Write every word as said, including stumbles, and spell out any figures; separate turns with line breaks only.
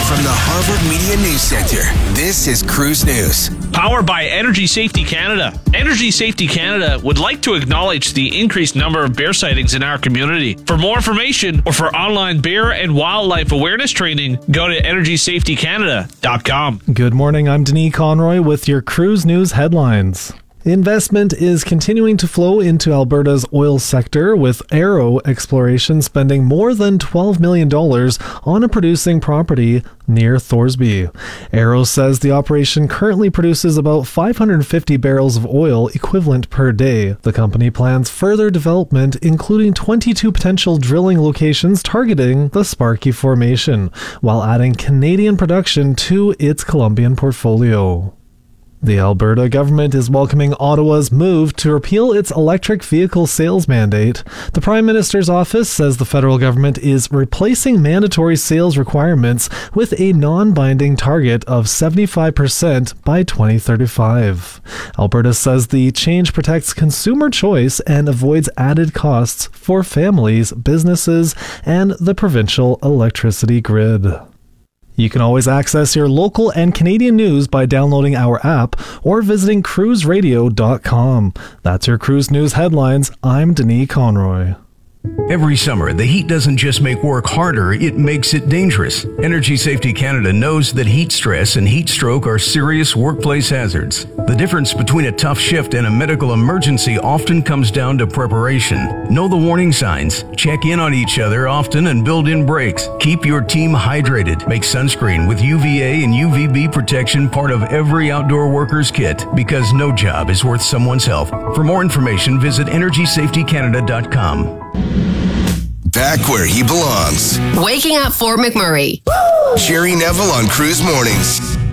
from the Harvard Media News Center, this is Cruise News.
Powered by Energy Safety Canada. Energy Safety Canada would like to acknowledge the increased number of bear sightings in our community. For more information or for online bear and wildlife awareness training, go to energy safety canada dot com.
Good morning, I'm Denis Conroy with your Cruise News headlines. Investment is continuing to flow into Alberta's oil sector, with Arrow Exploration spending more than twelve million dollars on a producing property near Thorsby. Arrow says the operation currently produces about five hundred fifty barrels of oil equivalent per day. The company plans further development, including twenty-two potential drilling locations targeting the Sparky Formation, while adding Canadian production to its Colombian portfolio. The Alberta government is welcoming Ottawa's move to repeal its electric vehicle sales mandate. The Prime Minister's office says the federal government is replacing mandatory sales requirements with a non-binding target of seventy-five percent by twenty thirty-five. Alberta says the change protects consumer choice and avoids added costs for families, businesses, and the provincial electricity grid. You can always access your local and Canadian news by downloading our app or visiting cruise radio dot com. That's your Cruise News headlines. I'm Denis Conroy.
Every summer, the heat doesn't just make work harder, it makes it dangerous. Energy Safety Canada knows that heat stress and heat stroke are serious workplace hazards. The difference between a tough shift and a medical emergency often comes down to preparation. Know the warning signs, check in on each other often, and build in breaks. Keep your team hydrated. Make sunscreen with U V A and U V B protection part of every outdoor worker's kit, because no job is worth someone's health. For more information, visit energy safety canada dot com.
Back where he belongs.
Waking up Fort McMurray.
Jerry Neville on Cruise Mornings.